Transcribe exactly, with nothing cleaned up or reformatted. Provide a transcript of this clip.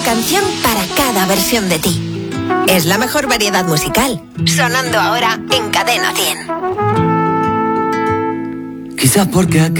Una canción para cada versión de ti. Es la mejor variedad musical. Sonando ahora en Cadena cien. Quizás porque aquel